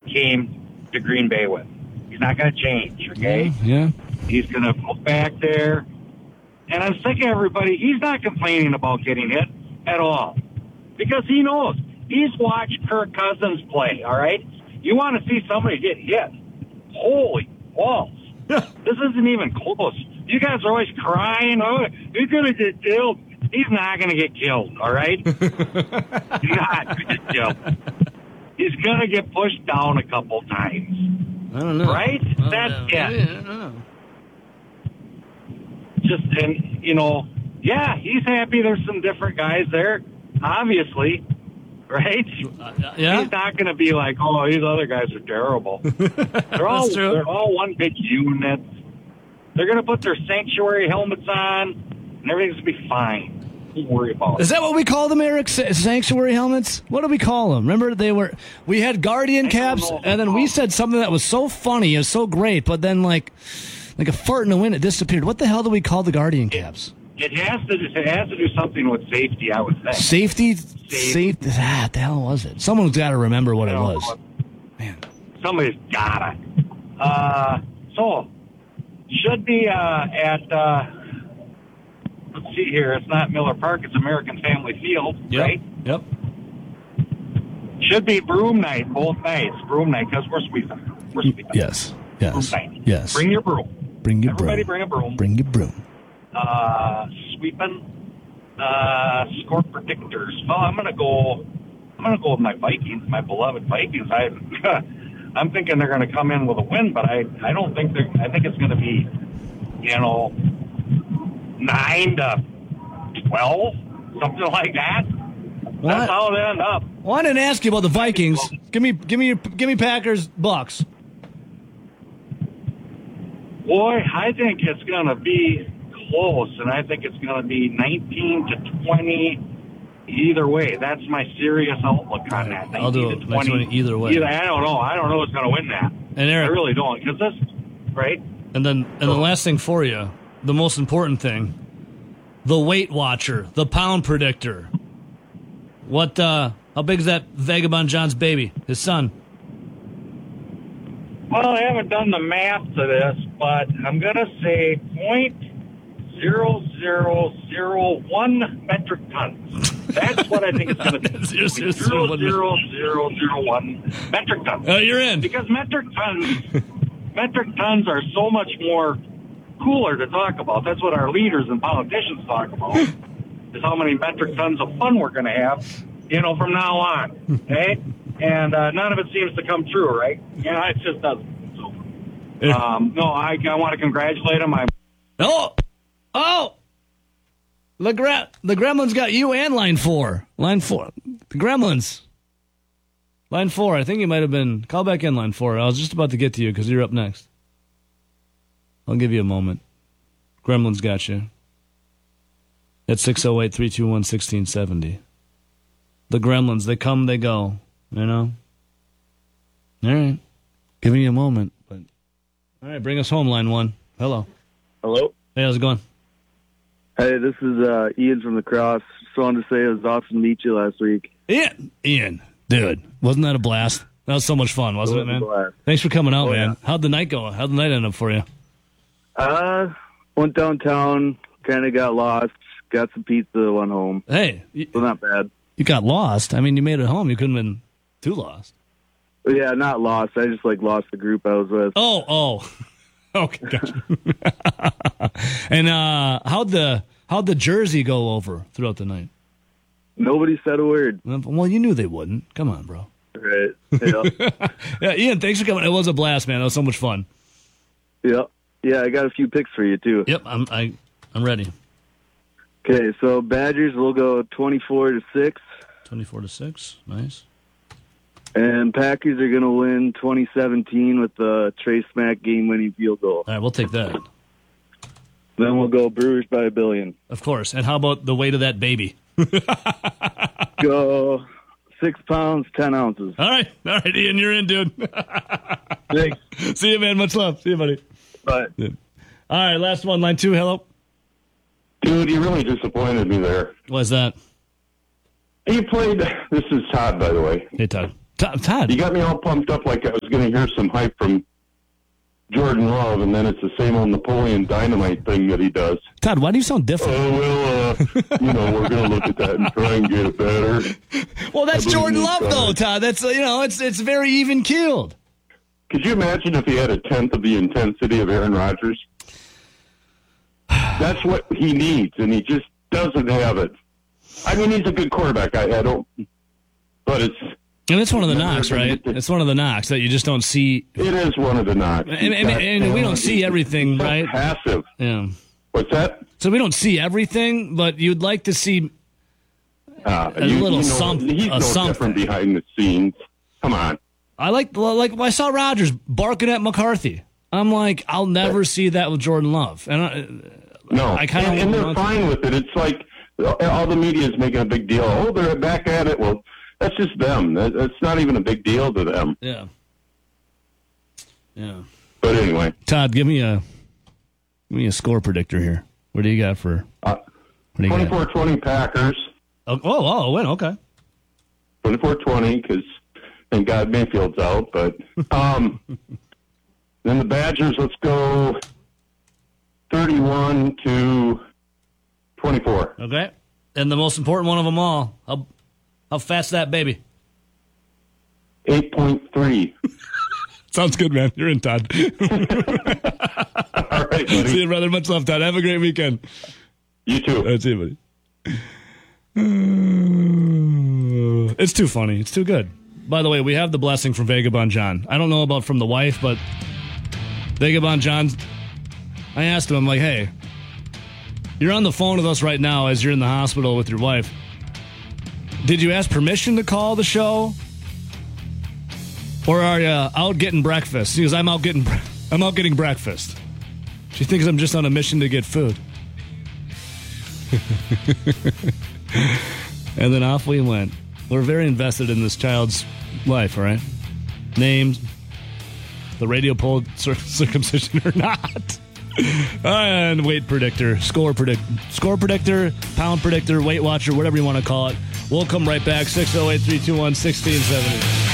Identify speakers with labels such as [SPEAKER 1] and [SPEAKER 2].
[SPEAKER 1] came to Green Bay with. He's not going to change, okay?
[SPEAKER 2] Yeah.
[SPEAKER 1] He's going to go back there. And I'm sick of everybody. He's not complaining about getting hit at all because he knows. He's watched Kirk Cousins play, all right? You want to see somebody get hit. Holy balls. This isn't even close. You guys are always crying, oh, he's going to get killed. He's not going to get killed, all right? He's not going to get killed. He's going to get pushed down a couple times.
[SPEAKER 2] I don't know.
[SPEAKER 1] Right? That's it.
[SPEAKER 2] I don't know.
[SPEAKER 1] Just, and, you know, yeah, he's happy there's some different guys there, obviously, right?
[SPEAKER 2] Yeah.
[SPEAKER 1] He's not going to be like, oh, these other guys are terrible. They're all one big unit. They're going to put their sanctuary helmets on, and everything's going to be fine. Don't worry about it.
[SPEAKER 2] Is that what we call them, Eric? Sanctuary helmets? What do we call them? Remember, we had Guardian caps, and then we said something that was so funny, it was so great, but then like a fart in the wind, it disappeared. What the hell do we call the Guardian caps?
[SPEAKER 1] It has to do something with safety, I would think.
[SPEAKER 2] Safety. What the hell was it? Someone's got to remember what it was. Man,
[SPEAKER 1] somebody's gotta. So should be at. Let's see here. It's not Miller Park. It's American Family Field, right?
[SPEAKER 2] Yep.
[SPEAKER 1] Should be broom night, both nights. Broom night, because we're sweeping.
[SPEAKER 2] Yes.
[SPEAKER 1] Broom night.
[SPEAKER 2] Yes.
[SPEAKER 1] Bring your broom. Everybody bring a broom.
[SPEAKER 2] Bring your broom.
[SPEAKER 1] Sweeping. Score predictors. Well, I'm gonna go with my Vikings, my beloved Vikings. I'm thinking they're gonna come in with a win, but I don't think I think it's gonna be, 9-12, something like that.
[SPEAKER 2] What?
[SPEAKER 1] That's how they end up.
[SPEAKER 2] Well, I didn't ask you about the Vikings. Give me Packers Bucks.
[SPEAKER 1] Boy, I think it's gonna be close, and I think it's gonna be 19-20. Either way, that's my serious outlook on that.
[SPEAKER 2] I'll do it. 20 either way.
[SPEAKER 1] I don't know. I don't know who's gonna win that.
[SPEAKER 2] And Eric,
[SPEAKER 1] I really don't, because this, right?
[SPEAKER 2] And the last thing for you, the most important thing, the Weight Watcher, the pound predictor. What? How big is that Vagabond John's baby? His son.
[SPEAKER 1] Well, I haven't done the math to this, but I'm gonna say 0.0001 metric tons. That's what I think it's going to be. 0.00001 metric tons.
[SPEAKER 2] Oh, you're in.
[SPEAKER 1] Because metric tons are so much more cooler to talk about. That's what our leaders and politicians talk about, is how many metric tons of fun we're going to have, from now on. Okay? And none of it seems to come true, right? Yeah, it just doesn't. So, no, I want to congratulate him.
[SPEAKER 2] Oh! The Gremlins got you and line 4. Line 4. The Gremlins. Line 4. I think you might have been... Call back in, line 4. I was just about to get to you because you're up next. I'll give you a moment. Gremlins got you. At 608-321-1670. The Gremlins, they come, they go. All right. Giving you a moment. But all right, bring us home, line 1. Hello.
[SPEAKER 3] Hello.
[SPEAKER 2] Hey, how's it going?
[SPEAKER 3] Hey, this is Ian from the Cross. Just wanted to say it was awesome to meet you last week.
[SPEAKER 2] Ian, dude, wasn't that a blast? That was so much fun, wasn't it, man? Thanks for coming out, man. Yeah. How'd the night go? How'd the night end up for you?
[SPEAKER 3] Went downtown, kind of got lost, got some pizza, went home.
[SPEAKER 2] Hey.
[SPEAKER 3] So not bad.
[SPEAKER 2] You got lost? I mean, you made it home. You couldn't have been too lost.
[SPEAKER 3] Yeah, not lost. I just, lost the group I was with.
[SPEAKER 2] Oh. Okay, gotcha. And how'd the Jersey go over throughout the night?
[SPEAKER 3] Nobody said a word.
[SPEAKER 2] Well, you knew they wouldn't. Come on, bro.
[SPEAKER 3] Right. Yeah.
[SPEAKER 2] Yeah, Ian, thanks for coming. It was a blast, man. That was so much fun.
[SPEAKER 3] Yeah. Yeah, I got a few picks for you, too.
[SPEAKER 2] Yep, I'm ready.
[SPEAKER 3] Okay, so Badgers will go 24-6.
[SPEAKER 2] 24-6, nice.
[SPEAKER 3] And Packers are going to win 2017 with the Trey Smack game-winning field goal.
[SPEAKER 2] All right, we'll take that.
[SPEAKER 3] Then we'll go Brewers by $1 billion.
[SPEAKER 2] Of course. And how about the weight of that baby?
[SPEAKER 3] Go 6 pounds, 10 ounces.
[SPEAKER 2] All right, Ian, you're in, dude.
[SPEAKER 3] Thanks.
[SPEAKER 2] See you, man. Much love. See you, buddy.
[SPEAKER 3] Bye.
[SPEAKER 2] Yeah. All right, last one, line 2. Hello.
[SPEAKER 4] Dude, you really disappointed me there.
[SPEAKER 2] What's that?
[SPEAKER 4] You played. This is Todd, by the way.
[SPEAKER 2] Hey, Todd. Todd.
[SPEAKER 4] You got me all pumped up like I was going to hear some hype from Jordan Love, and then it's the same old Napoleon Dynamite thing that he does.
[SPEAKER 2] Todd, why do you sound different?
[SPEAKER 4] Oh, well, we're going to look at that and try and get it better.
[SPEAKER 2] Well, that's Jordan Love, though, Todd. That's, it's very even-keeled.
[SPEAKER 4] Could you imagine if he had a tenth of the intensity of Aaron Rodgers? That's what he needs, and he just doesn't have it. I mean, he's a good quarterback. I don't, but it's...
[SPEAKER 2] And it's one of the knocks, right? It's one of the knocks that you just don't see.
[SPEAKER 4] It is one of the knocks.
[SPEAKER 2] And we don't see everything,
[SPEAKER 4] so
[SPEAKER 2] right?
[SPEAKER 4] Passive.
[SPEAKER 2] Yeah.
[SPEAKER 4] What's that?
[SPEAKER 2] So we don't see everything, but you'd like to see a little something.
[SPEAKER 4] He's no different behind the scenes. Come on.
[SPEAKER 2] I saw Rodgers barking at McCarthy. I'm like, I'll never see that with Jordan Love. And
[SPEAKER 4] and they're fine with it. It's like all the media is making a big deal. Oh, they're back at it. Well, that's just them. It's not even a big deal to them.
[SPEAKER 2] Yeah. Yeah.
[SPEAKER 4] But anyway,
[SPEAKER 2] Todd, give me a score predictor here. What do you got for?
[SPEAKER 4] 24-20 Packers.
[SPEAKER 2] Oh, win. Okay.
[SPEAKER 4] 24-20 because thank God Mayfield's out. But then the Badgers. Let's go 31-24.
[SPEAKER 2] Okay. And the most important one of them all. How fast that baby?
[SPEAKER 4] 8.3.
[SPEAKER 2] Sounds good, man. You're in, Todd.
[SPEAKER 4] All right, buddy.
[SPEAKER 2] See you, brother. Much love, Todd. Have a great weekend.
[SPEAKER 4] You too.
[SPEAKER 2] That's it, buddy. It's too funny. It's too good. By the way, we have the blessing from Vagabond John. I don't know about from the wife, but Vagabond John, I asked him, I'm like, hey, you're on the phone with us right now as you're in the hospital with your wife. Did you ask permission to call the show? Or are you out getting breakfast? He goes, I'm out getting breakfast. She thinks I'm just on a mission to get food. And then off we went. We're very invested in this child's life, all right? Names, the radio poll circumcision or not. And weight predictor, score predictor, pound predictor, weight watcher, whatever you want to call it. We'll come right back. 608-321-1670.